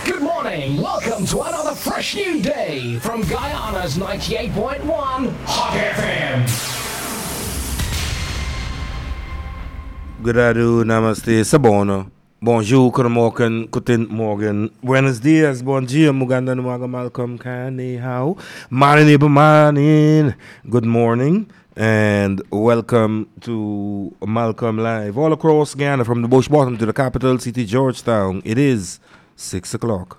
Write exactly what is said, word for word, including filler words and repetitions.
Good morning. Welcome to another fresh new day from Guyana's ninety-eight point one Hot F M. Good afternoon, namaste, sabono. Bonjour, good morning, guten morgen. Buenos dias, bon dia, muganda nuaga malcolm kani how. Morning, morning. Good morning. And welcome to Malcolm Live all across Ghana from the bush bottom to the capital city, Georgetown. It is six o'clock.